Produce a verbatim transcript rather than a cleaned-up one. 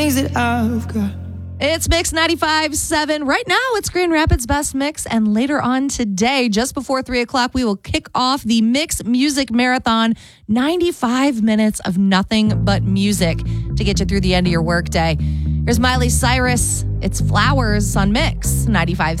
that I've got. It's Mix ninety-five point seven. Right now, it's Grand Rapids' best mix. And later on today, just before three o'clock, we will kick off the Mix Music Marathon. ninety-five minutes of nothing but music to get you through the end of your workday. Here's Miley Cyrus. It's Flowers on Mix ninety-five point seven.